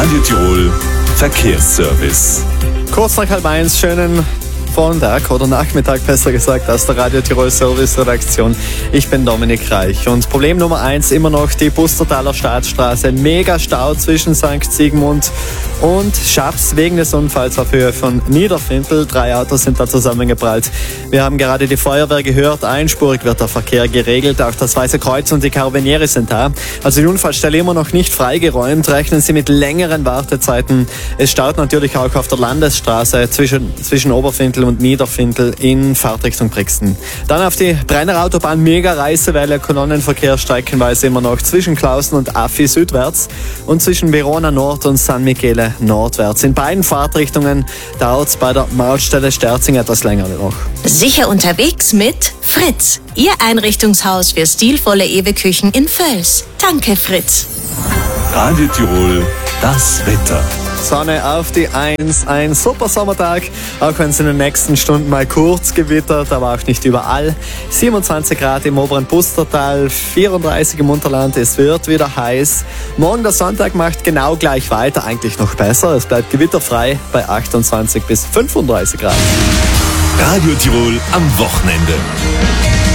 Radio Tirol Verkehrsservice. Kurz nach 12:30, schönen Vormittag oder Nachmittag, besser gesagt, aus der Radio Tirol Service Redaktion. Ich bin Dominik Reich und Problem Nummer 1 immer noch die Pustertaler Staatsstraße. Mega Stau zwischen St. Sigmund und Schaps wegen des Unfalls auf Höhe von Niederfintel. 3 Autos sind da zusammengeprallt. Wir haben gerade die Feuerwehr gehört. Einspurig wird der Verkehr geregelt. Auch das Weiße Kreuz und die Carabinieri sind da. Also die Unfallstelle immer noch nicht freigeräumt. Rechnen Sie mit längeren Wartezeiten. Es staut natürlich auch auf der Landesstraße zwischen Oberfintel und Niederfintel in Fahrtrichtung Brixen. Dann auf die Brenner Autobahn mega Reißwelle, Kolonnenverkehr streckenweise immer noch zwischen Klausen und Affi südwärts und zwischen Verona Nord und San Michele nordwärts. In beiden Fahrtrichtungen dauert es bei der Mautstelle Sterzing etwas länger noch. Sicher unterwegs mit Fritz, Ihr Einrichtungshaus für stilvolle Ewe-Küchen in Völs. Danke, Fritz. Radio Tirol, das Wetter. Sonne auf die 1, ein super Sommertag, auch wenn es in den nächsten Stunden mal kurz gewittert, aber auch nicht überall. 27 Grad im oberen Pustertal, 34 im Unterland, es wird wieder heiß. Morgen der Sonntag macht genau gleich weiter, eigentlich noch besser, es bleibt gewitterfrei bei 28 bis 35 Grad. Radio Tirol am Wochenende.